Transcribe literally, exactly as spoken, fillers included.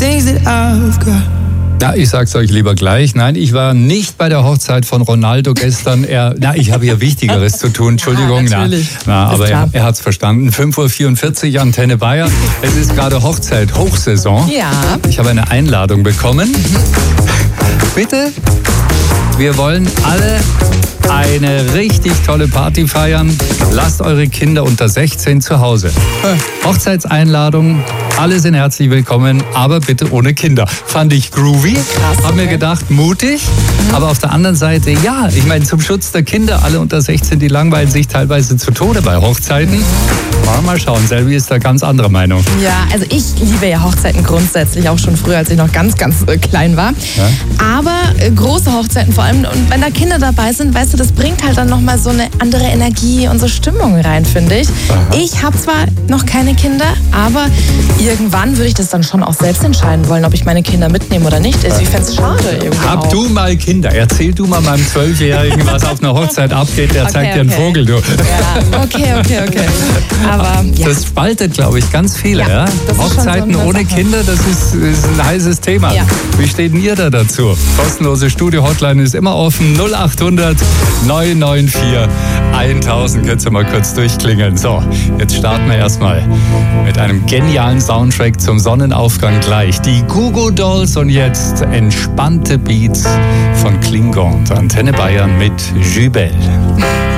things that I've got. Ja, ich sag's euch lieber gleich. Nein, ich war nicht bei der Hochzeit von Ronaldo gestern. Er, na, ich habe hier Wichtigeres zu tun. Entschuldigung. Ja, natürlich. Na, na, aber er, er hat's verstanden. fünf Uhr vierundvierzig, Antenne Bayern. Es ist gerade Hochzeit, Hochsaison. Ja. Ich habe eine Einladung bekommen. Bitte, wir wollen alle eine richtig tolle Party feiern. Lasst eure Kinder unter sechzehn zu Hause. Hochzeitseinladung, alle sind herzlich willkommen, aber bitte ohne Kinder. Fand ich groovy, Krass, hab mir okay. gedacht, mutig, mhm. aber auf der anderen Seite, ja, ich meine, zum Schutz der Kinder, alle unter sechzehn, die langweilen sich teilweise zu Tode bei Hochzeiten. Mal, mal schauen, Selvi ist da ganz anderer Meinung. Ja, also ich liebe ja Hochzeiten grundsätzlich, auch schon früher, als ich noch ganz, ganz äh, klein war. Ja? Aber äh, große Hochzeiten vor allem, und wenn da Kinder dabei sind, weißt du, das bringt halt dann nochmal so eine andere Energie und so Stimmung rein, finde ich. Aha. Ich habe zwar noch keine Kinder, aber irgendwann würde ich das dann schon auch selbst entscheiden wollen, ob ich meine Kinder mitnehme oder nicht. Also ich fände es schade irgendwie Hab auch. du mal Kinder? Erzähl du mal meinem Zwölfjährigen, was auf einer Hochzeit abgeht. Der Okay, zeigt dir einen okay. Vogel, du. Ja, okay, okay, okay. Aber ja. Das spaltet, glaube ich, ganz viele. Ja, Ja? das ist schon Hochzeiten so eine ohne Sache. Kinder, das ist, ist ein heißes Thema. Ja. Wie steht denn ihr da dazu? Kostenlose Studio-Hotline ist immer offen. null acht hundert neun neun vier tausend. Könnt ihr mal kurz durchklingeln. So, jetzt starten wir erstmal mit einem genialen Soundtrack zum Sonnenaufgang gleich. Die Goo Goo Dolls und jetzt entspannte Beats von Klingon. Antenne Bayern mit Jubel.